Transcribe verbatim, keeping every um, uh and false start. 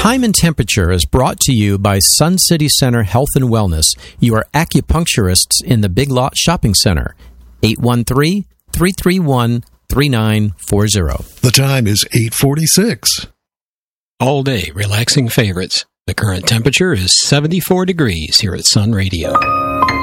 Time and Temperature is brought to you by Sun City Center Health and Wellness, your acupuncturists in the Big Lot Shopping Center. eight one three, three three one, three nine four zero. The time is eight forty-six. All day relaxing favorites. The current temperature is seventy-four degrees here at Sun Radio.